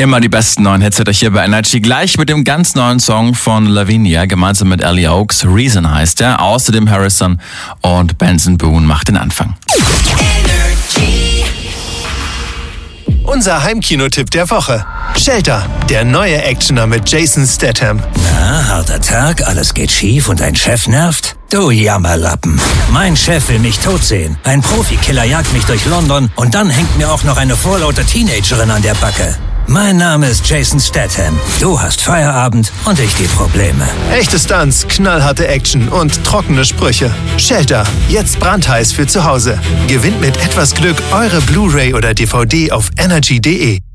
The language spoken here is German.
Immer die besten neuen Hits hört euch hier bei Energy. Gleich mit dem ganz neuen Song von Lavinia, gemeinsam mit Ellie Oaks. Reason heißt er. Außerdem Harrison und Benson Boone macht den Anfang. Energy. Unser Heimkinotipp der Woche. Shelter, der neue Actioner mit Jason Statham. Na, harter Tag, alles geht schief und dein Chef nervt? Du Jammerlappen. Mein Chef will mich tot sehen. Ein Profikiller jagt mich durch London und dann hängt mir auch noch eine vorlaute Teenagerin an der Backe. Mein Name ist Jason Statham. Du hast Feierabend und ich die Probleme. Echte Stunts, knallharte Action und trockene Sprüche. Shelter, jetzt brandheiß für zu Hause. Gewinnt mit etwas Glück eure Blu-ray oder DVD auf energy.de.